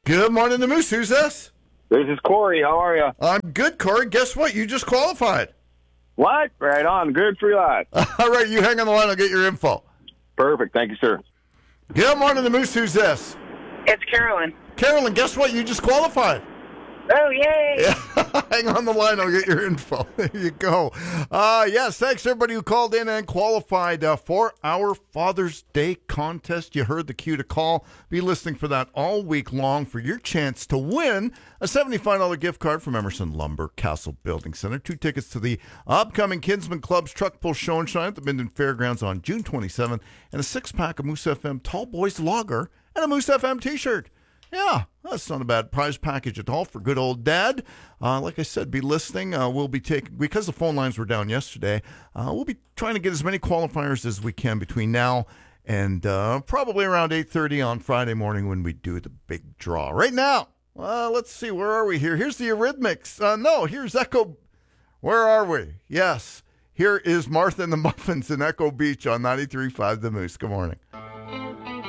Good morning, the Moose. Who's this? This is Corey. How are you? I'm good, Corey. Guess what? You just qualified. What? Right on. Good for you, lad. All right, you hang on the line. I'll get your info. Perfect. Thank you, sir. Good morning, the Moose. Who's this? It's Carolyn. Carolyn, guess what? You just qualified. Oh, yay. Yeah. Hang on the line. I'll get your info. There you go. Yes, thanks everybody who called in and qualified for our Father's Day contest. You heard the cue to call. Be listening for that all week long for your chance to win a $75 gift card from Emerson Lumber Castle Building Center. 2 tickets to the upcoming Kinsman Club's Truck Pull Show and Shine at the Minden Fairgrounds on June 27th, and a 6-pack of Moose FM Tall Boys Lager and a Moose FM t-shirt. Yeah, that's not a bad prize package at all for good old Dad. Like I said, be listening. We'll be taking, because the phone lines were down yesterday, we'll be trying to get as many qualifiers as we can between now and probably around 8:30 on Friday morning when we do the big draw. Right now, let's see, where are we here? Here's the Eurythmics. No, here's Echo. Where are we? Yes, here is Martha and the Muffins in Echo Beach on 93.5 The Moose. Good morning.